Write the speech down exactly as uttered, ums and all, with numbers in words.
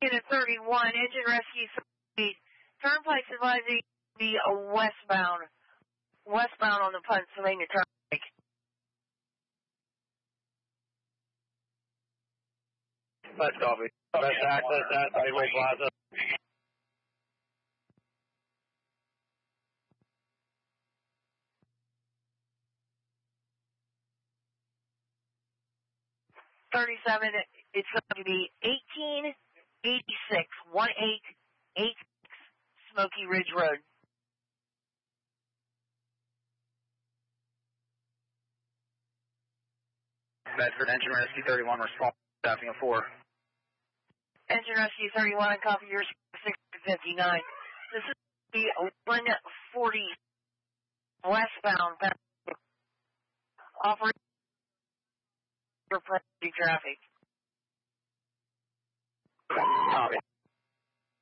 Unit thirty-one, engine rescue thirty-eight. Turnpike's advising to be a westbound. Westbound on the Pennsylvania Turnpike. Let's copy. Best access at Highway Plaza. thirty-seven, it's going to be eighteen eighty-six, one eight eight six Smoky Ridge Road. Bedford, engine rescue thirty-one, response, staffing of four. Engine rescue thirty-one, copy your six fifty-nine. This is the one forty westbound operating for traffic. Copy.